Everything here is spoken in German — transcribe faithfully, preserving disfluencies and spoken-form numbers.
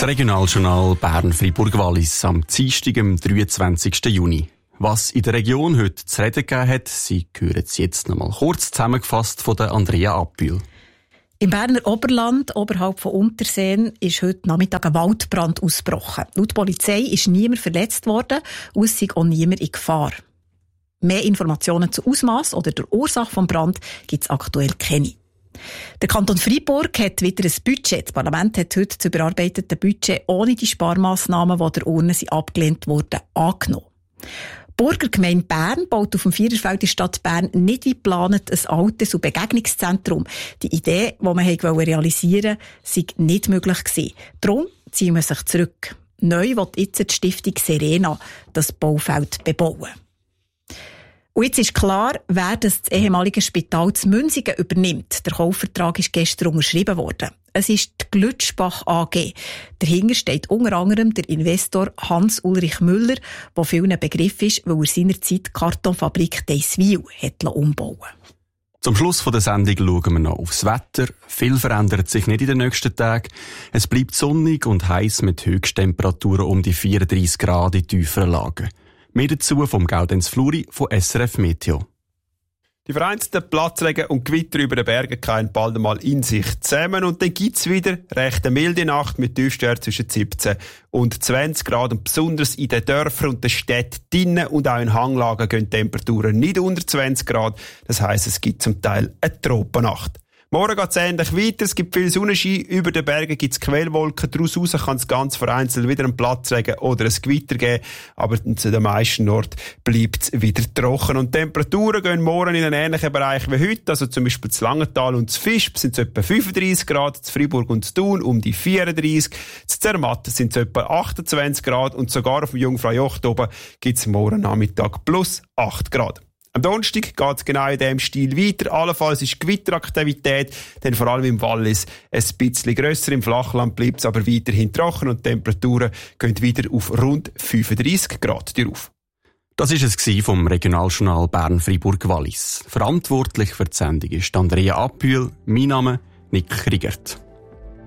Das Regionaljournal Bern-Fribourg-Wallis am Dienstag, am dreiundzwanzigsten Juni. Was in der Region heute zu reden gegeben hat, Sie hören es jetzt noch mal kurz zusammengefasst von der Andrea Abbühl. Im Berner Oberland, oberhalb von Unterseen, ist heute Nachmittag ein Waldbrand ausgebrochen. Laut Polizei ist niemand verletzt worden und es sei auch niemand in Gefahr. Mehr Informationen zu Ausmaß oder der Ursache des Brands gibt es aktuell keine. Der Kanton Freiburg hat wieder ein Budget. Das Parlament hat heute das überarbeitete Budget ohne die Sparmassnahmen, die der Urne abgelehnt wurden, angenommen. Die Burgergemeinde Bern baut auf dem Viererfeld in der Stadt Bern nicht wie geplant ein altes und Begegnungszentrum. Die Idee, die man realisieren wollte, sei nicht möglich gewesen. Darum ziehen wir sich zurück. Neu will jetzt die Stiftung Serena das Baufeld bebauen. Und jetzt ist klar, wer das ehemalige Spital zu Münzigen übernimmt. Der Kaufvertrag ist gestern unterschrieben worden. Es ist die Glütschbach A G. Dahinter steht unter anderem der Investor Hans-Ulrich Müller, der vielen Begriff ist, weil er seinerzeit die Kartonfabrik Deiswil hat umbauen lassen. Zum Schluss der Sendung schauen wir noch aufs Wetter. Viel verändert sich nicht in den nächsten Tagen. Es bleibt sonnig und heiß mit Höchsttemperaturen um die vierunddreissig Grad in tieferen Lagen. Mehr dazu vom Gaudenz Fluri von S R F Meteo. Die vereinzelten Platzregen und Gewitter über den Bergen kehren bald einmal in sich zusammen und dann gibt's wieder recht eine milde Nacht mit Tiefstwert zwischen siebzehn und zwanzig Grad und besonders in den Dörfern und den Städten drinnen und auch in Hanglagen gehen die Temperaturen nicht unter zwanzig Grad. Das heisst, es gibt zum Teil eine Tropennacht. Morgen geht es ähnlich weiter. Es gibt viel Sonnenschein. Über den Bergen gibt es Quellwolken. Daraus raus kann es ganz vereinzelt wieder einen Platzregen oder ein Gewitter geben. Aber zu den meisten Orten bleibt es wieder trocken. Und die Temperaturen gehen morgen in einen ähnlichen Bereich wie heute. Also zum Beispiel zu Langenthal und zu Visp sind es etwa fünfunddreissig Grad. Zu Freiburg und zu Thun um die vierunddreissig. Zu Zermatt sind es etwa achtundzwanzig Grad. Und sogar auf dem Jungfraujoch oben gibt es morgen Nachmittag plus acht Grad. Am Donnerstag geht es genau in diesem Stil weiter. Allenfalls ist Gewitteraktivität, denn vor allem im Wallis ein bisschen grösser. Im Flachland bleibt es aber weiterhin trocken und die Temperaturen gehen wieder auf rund fünfunddreissig Grad rauf. Das war es vom Regionaljournal Bern-Fribourg-Wallis. Verantwortlich für die Sendung ist Andrea Abbühl. Mein Name Nick Kriegert.